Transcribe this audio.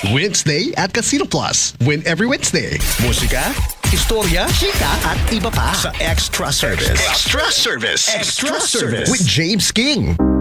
Wednesday at Casino Plus. Win every Wednesday. Musika, istorya, Chika at iba pa. sa Extra Service. Extra Service. Extra Service. With James King.